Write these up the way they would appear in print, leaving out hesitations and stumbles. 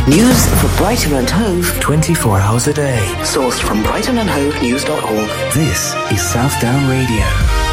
News for Brighton and Hove 24 hours a day. Sourced from brightonandhovenews.org. This is Southdown Radio.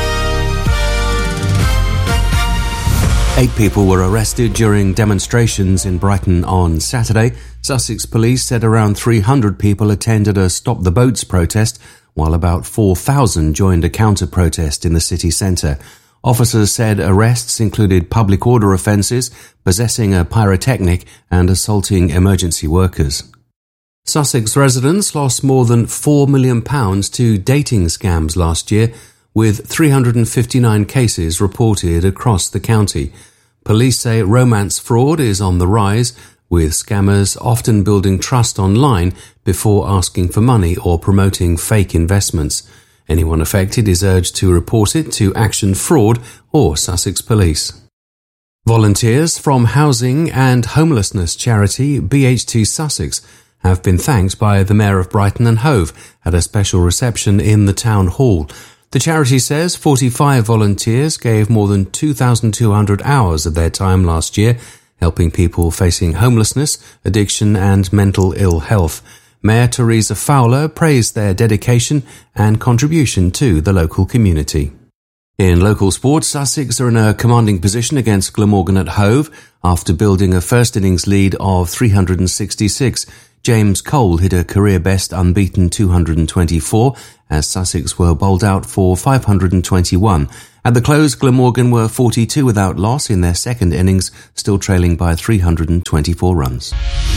8 people were arrested during demonstrations in Brighton on Saturday. Sussex police said around 300 people attended a Stop the Boats protest, while about 4,000 joined a counter-protest in the city centre. Officers said arrests included public order offences, possessing a pyrotechnic and assaulting emergency workers. Sussex residents lost more than £4 million to dating scams last year, with 359 cases reported across the county. Police say romance fraud is on the rise, with scammers often building trust online before asking for money or promoting fake investments. Anyone affected is urged to report it to Action Fraud or Sussex Police. Volunteers from housing and homelessness charity BH2 Sussex have been thanked by the Mayor of Brighton and Hove at a special reception in the Town Hall. The charity says 45 volunteers gave more than 2,200 hours of their time last year, helping people facing homelessness, addiction and mental ill health. Mayor Teresa Fowler praised their dedication and contribution to the local community. In local sports, Sussex are in a commanding position against Glamorgan at Hove after building a first innings lead of 366. James Cole hit a career-best unbeaten 224 as Sussex were bowled out for 521. At the close, Glamorgan were 42 without loss in their second innings, still trailing by 324 runs.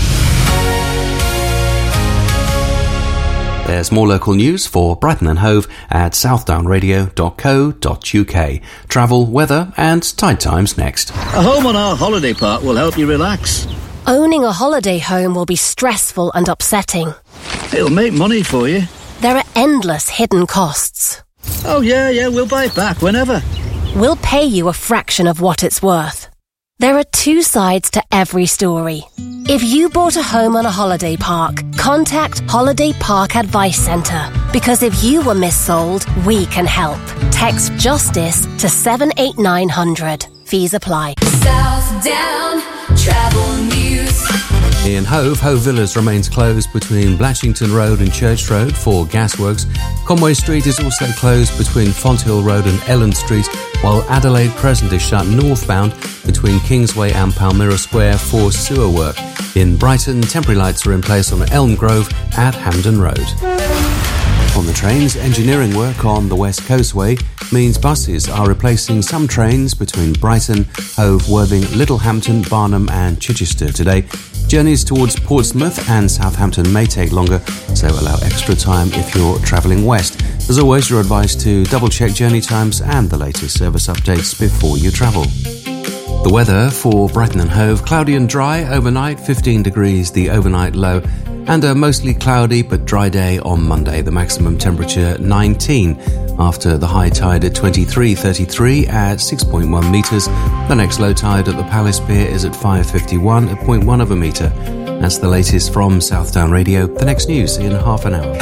There's more local news for Brighton and Hove at southdownradio.co.uk. Travel, weather and tide times next. A home on our holiday park will help you relax. Owning a holiday home will be stressful and upsetting. It'll make money for you. There are endless hidden costs. Oh yeah, we'll buy it back whenever. We'll pay you a fraction of what it's worth. There are 2 sides to every story. If you bought a home on a holiday park, contact Holiday Park Advice Centre. Because if you were missold, we can help. Text JUSTICE to 78900. Fees apply. Southdown Travel News. In Hove, Hove Villas remains closed between Blatchington Road and Church Road for gasworks. Conway Street is also closed between Fonthill Road and Ellen Street, while Adelaide Crescent is shut northbound between Kingsway and Palmyra Square for sewer work. In Brighton, temporary lights are in place on Elm Grove at Hampden Road. On the trains, engineering work on the West Coastway means buses are replacing some trains between Brighton, Hove, Worthing, Littlehampton, Barnham and Chichester today. Journeys towards Portsmouth and Southampton may take longer, so allow extra time if you're travelling west. As always, you're advised to double-check journey times and the latest service updates before you travel. The weather for Brighton and Hove: cloudy and dry overnight, 15 degrees the overnight low, and a mostly cloudy but dry day on Monday, the maximum temperature 19, after the high tide at 23:33 at 6.1 metres. The next low tide at the Palace Pier is at 5:51 at 0.1 of a metre. That's the latest from Southdown Radio. The next news in half an hour.